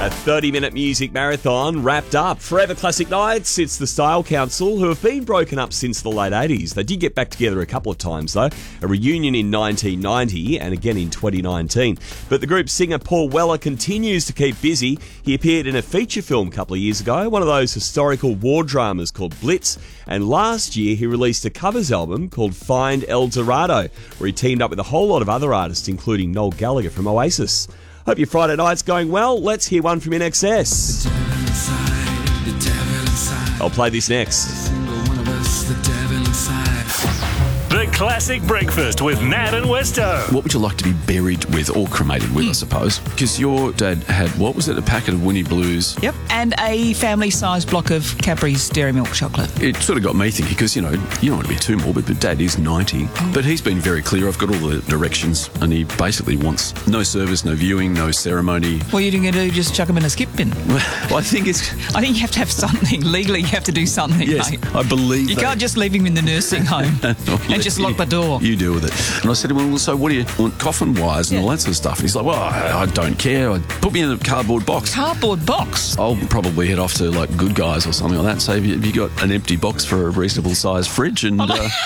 A 30-minute music marathon wrapped up. Forever Classic Nights, it's the Style Council, who have been broken up since the late 80s. They did get back together a couple of times, though. A reunion in 1990 and again in 2019. But the group's singer Paul Weller continues to keep busy. He appeared in a feature film a couple of years ago, one of those historical war dramas called Blitz. And last year, he released a covers album called Find El Dorado, where he teamed up with a whole lot of other artists, including Noel Gallagher from Oasis. Hope your Friday night's going well. Let's hear one from INXS. I'll play this next. The Classic Breakfast with Nat and Westo. What would you like to be buried with or cremated with, I suppose? Because your dad had, what was it, a packet of Winnie Blues? Yep, and a family-sized block of Cadbury's Dairy Milk chocolate. It sort of got me thinking, because, you don't want to be too morbid, but Dad is 90. But he's been very clear. I've got all the directions, and he basically wants no service, no viewing, no ceremony. What are you going to do, just chuck him in a skip bin? Well, I think you have to have something. Legally, you have to do something, yes, mate. I believe You can't just leave him in the nursing home and just lock the door. You deal with it. And I said to him, well, so what do you want, coffin wires and all that sort of stuff? And he's like, well, I don't care. Put me in a cardboard box. Cardboard box? I'll probably head off to, like, Good Guys or something like that. So have you got an empty box for a reasonable sized fridge? And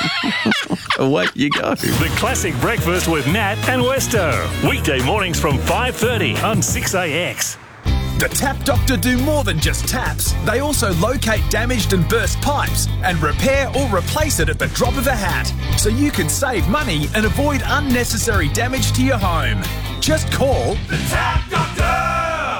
away you go. The Classic Breakfast with Nat and Westo. Weekday mornings from 5:30 on 6AX. The Tap Doctor do more than just taps. They also locate damaged and burst pipes and repair or replace it at the drop of a hat, so you can save money and avoid unnecessary damage to your home. Just call the Tap Doctor!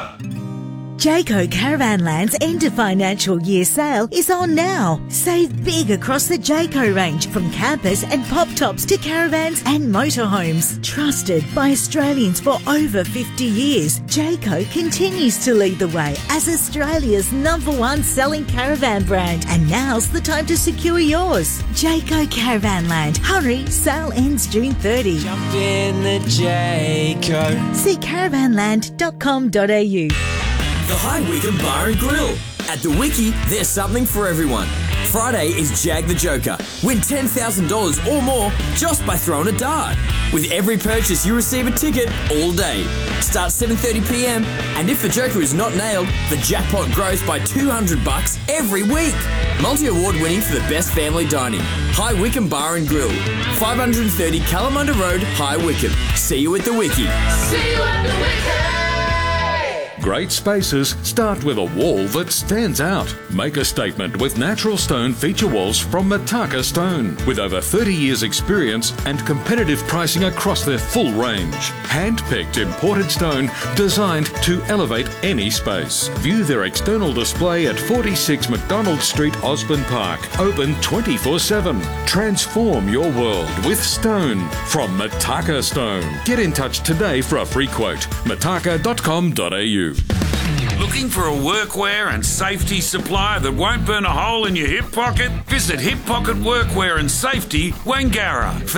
Jayco Caravanland's end of financial year sale is on now. Save big across the Jayco range, from campers and pop tops to caravans and motorhomes. Trusted by Australians for over 50 years, Jayco continues to lead the way as Australia's #1 selling caravan brand. And now's the time to secure yours. Jayco Caravanland. Hurry, sale ends June 30. Jump in the Jayco. See caravanland.com.au. The High Wycombe Bar and Grill. At the Wiki, there's something for everyone. Friday is Jag the Joker. Win $10,000 or more just by throwing a dart. With every purchase, you receive a ticket all day. Starts 7:30 p.m. and if the Joker is not nailed, the jackpot grows by $200 every week. Multi-award winning for the best family dining. High Wycombe Bar and Grill. 530 Kalamunda Road, High Wycombe. See you at the Wiki. See you at the Wiki! Great spaces start with a wall that stands out. Make a statement with natural stone feature walls from Mataka Stone. With over 30 years experience and competitive pricing across their full range. Hand-picked imported stone designed to elevate any space. View their external display at 46 McDonald Street, Osborne Park. Open 24/7. Transform your world with stone from Mataka Stone. Get in touch today for a free quote. mataka.com.au. Looking for a workwear and safety supplier that won't burn a hole in your hip pocket? Visit Hip Pocket Workwear and Safety, Wangara.